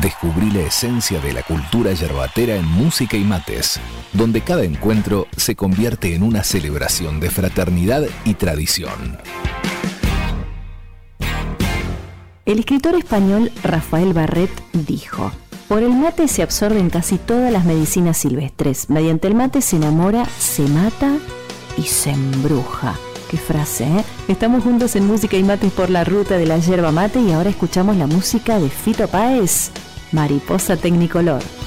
Descubrí la esencia de la cultura yerbatera en música y mates, donde cada encuentro se convierte en una celebración de fraternidad y tradición. El escritor español Rafael Barret dijo: por el mate se absorben casi todas las medicinas silvestres. Mediante el mate se enamora, se mata y se embruja. Qué frase, ¿eh? Estamos juntos en Música y Mates por la ruta de la yerba mate y ahora escuchamos la música de Fito Páez, Mariposa Tecnicolor.